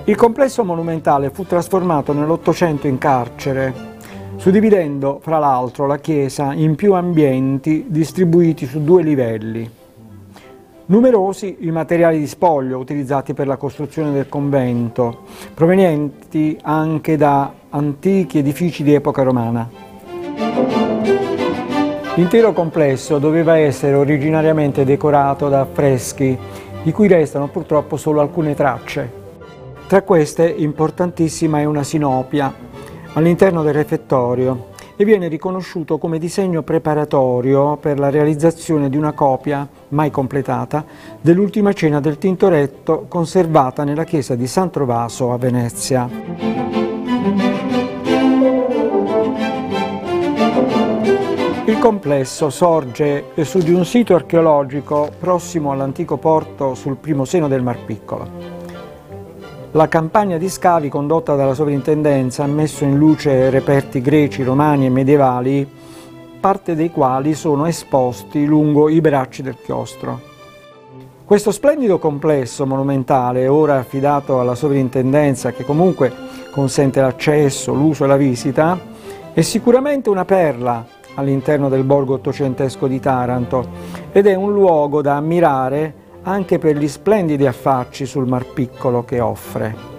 Il complesso monumentale fu trasformato nell'Ottocento in carcere, suddividendo fra l'altro la chiesa in più ambienti distribuiti su 2 livelli. Numerosi i materiali di spoglio utilizzati per la costruzione del convento, provenienti anche da antichi edifici di epoca romana. L'intero complesso doveva essere originariamente decorato da affreschi, di cui restano purtroppo solo alcune tracce. Tra queste importantissima è una sinopia all'interno del refettorio e viene riconosciuto come disegno preparatorio per la realizzazione di una copia, mai completata, dell'Ultima Cena del Tintoretto conservata nella chiesa di San Trovaso a Venezia. Il complesso sorge su di un sito archeologico prossimo all'antico porto sul primo seno del Mar Piccolo. La campagna di scavi condotta dalla sovrintendenza ha messo in luce reperti greci, romani e medievali, parte dei quali sono esposti lungo i bracci del chiostro. Questo splendido complesso monumentale, ora affidato alla sovrintendenza, che comunque consente l'accesso, l'uso e la visita, è sicuramente una perla all'interno del borgo ottocentesco di Taranto ed è un luogo da ammirare anche per gli splendidi affacci sul Mar Piccolo che offre.